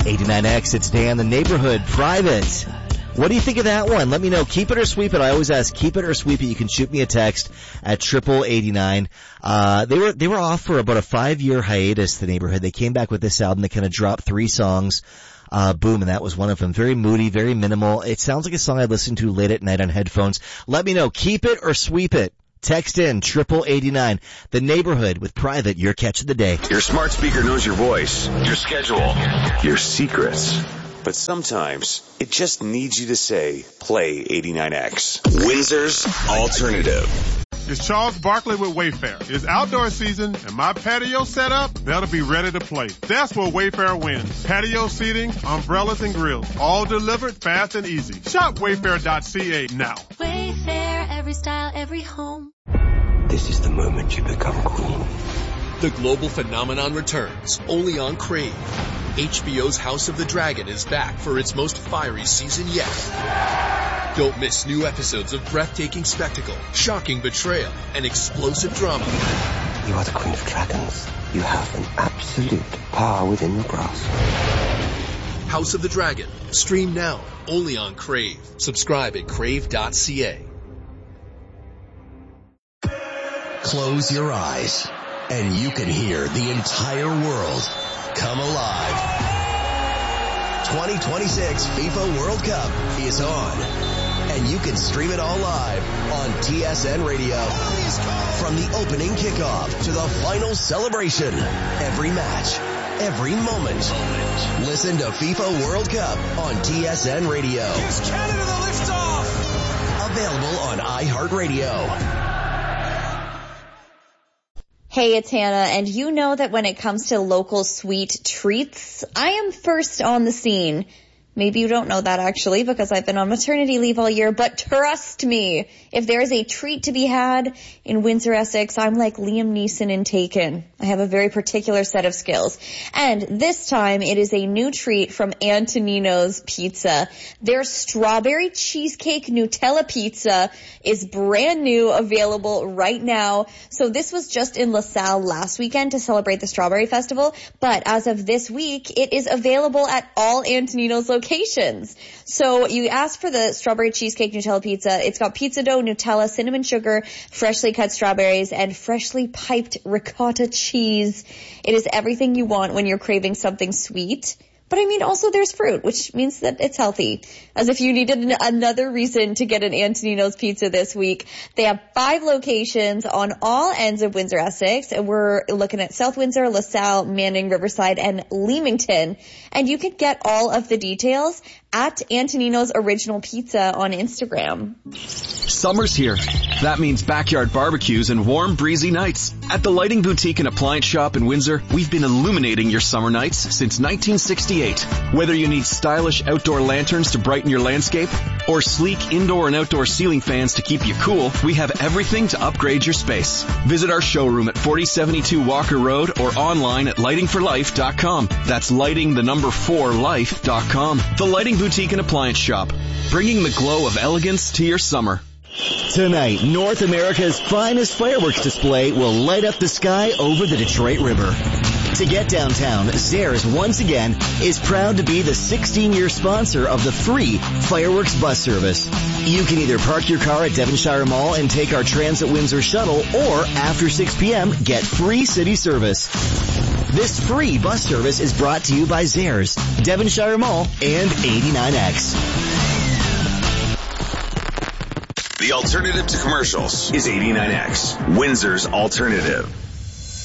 89X, it's Dan, the neighborhood, private. What do you think of that one? Let me know. Keep it or sweep it. I always ask, keep it or sweep it. You can shoot me a text at 8889. They were off for about a 5-year hiatus, the neighborhood. They came back with this album. They kind of dropped 3 songs. Boom, and that was one of them. Very moody, very minimal. It sounds like a song I listen to late at night on headphones. Let me know. Keep it or sweep it. Text in 8889. The neighborhood with Private, your catch of the day. Your smart speaker knows your voice, your schedule, your secrets. But sometimes it just needs you to say, play 89X. Windsor's Alternative. It's Charles Barkley with Wayfair. It's outdoor season, and my patio set up, that'll be ready to play. That's where Wayfair wins. Patio seating, umbrellas, and grills. All delivered fast and easy. Shop wayfair.ca now. Wayfair, every style, every home. This is the moment you become queen. The global phenomenon returns, only on Crave. HBO's House of the Dragon is back for its most fiery season yet. Don't miss new episodes of breathtaking spectacle, shocking betrayal, and explosive drama. You are the Queen of Dragons. You have an absolute power within your grasp. House of the Dragon. Stream now, only on Crave. Subscribe at crave.ca. Close your eyes, and you can hear the entire world come alive. 2026 FIFA World Cup is on, and you can stream it all live on TSN Radio. From the opening kickoff to the final celebration, every match, every moment. Listen to FIFA World Cup on TSN Radio. Gives Canada the liftoff. Available on iHeartRadio. Hey, it's Hannah, and you know that when it comes to local sweet treats, I am first on the scene. Maybe you don't know that actually because I've been on maternity leave all year, but trust me, if there's a treat to be had in Windsor, Essex, I'm like Liam Neeson in Taken. I have a very particular set of skills. And this time it is a new treat from Antonino's Pizza. Their strawberry cheesecake Nutella pizza is brand new, available right now. So this was just in LaSalle last weekend to celebrate the Strawberry Festival, but as of this week, it is available at all Antonino's locations. So you ask for the strawberry cheesecake Nutella pizza. It's got pizza dough, Nutella, cinnamon sugar, freshly cut strawberries, and freshly piped ricotta cheese. It is everything you want when you're craving something sweet. But I mean, also there's fruit, which means that it's healthy. As if you needed another reason to get an Antonino's pizza this week. They have 5 locations on all ends of Windsor, Essex. And we're looking at South Windsor, LaSalle, Manning, Riverside, and Leamington. And you can get all of the details at Antonino's Original Pizza on Instagram. Summer's here. That means backyard barbecues and warm, breezy nights. At the Lighting Boutique and Appliance Shop in Windsor, we've been illuminating your summer nights since 1968. Whether you need stylish outdoor lanterns to brighten your landscape or sleek indoor and outdoor ceiling fans to keep you cool, we have everything to upgrade your space. Visit our showroom at 4072 Walker Road or online at lightingforlife.com. That's lighting4life.com. The Lighting Boutique and Appliance Shop, bringing the glow of elegance to your summer. Tonight, North America's finest fireworks display will light up the sky over the Detroit River. To get downtown, Zehrs once again is proud to be the 16-year sponsor of the free fireworks bus service. You can either park your car at Devonshire Mall and take our Transit Windsor shuttle, or after 6 p.m., get free city service. This free bus service is brought to you by Zehrs, Devonshire Mall, and 89X. The alternative to commercials is 89X, Windsor's Alternative.